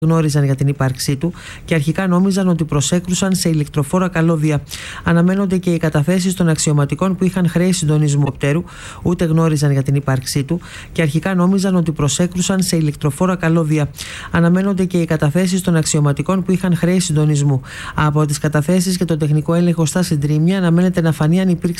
γνώριζαν για την ύπαρξή του και αρχικά νόμιζαν ότι προσέκρουσαν σε ηλεκτροφόρα καλώδια. Αναμένονται και οι καταθέσεις των αξιωματικών που είχαν χρέη συντονισμού οπτέρου, ούτε γνώριζαν για την ύπαρξή του και αρχικά νόμιζαν ότι προσέκρουσαν σε ηλεκτροφόρα καλώδια. Αναμένονται και οι καταθέσεις των αξιωματικών που είχαν χρέη συντονισμού. Από τις καταθέσεις και το τεχνικό έλεγχο στα συντρίμμια αναμένεται να φανεί αν υπήρξε